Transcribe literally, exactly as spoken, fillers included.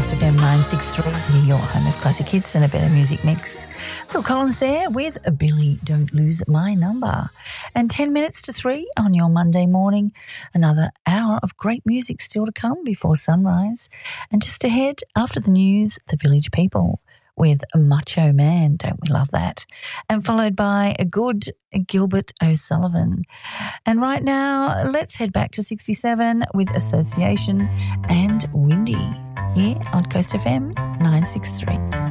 Coast F M nine sixty-three, your home of classic hits and a better music mix. Phil Collins there with Billy, Don't Lose My Number. And ten minutes to three on your Monday morning. Another hour of great music still to come before sunrise. And just ahead, after the news, the Village People with Macho Man. Don't we love that? And followed by a good Gilbert O'Sullivan. And right now, let's head back to sixty-seven with Association and Windy here on Coast F M nine sixty-three.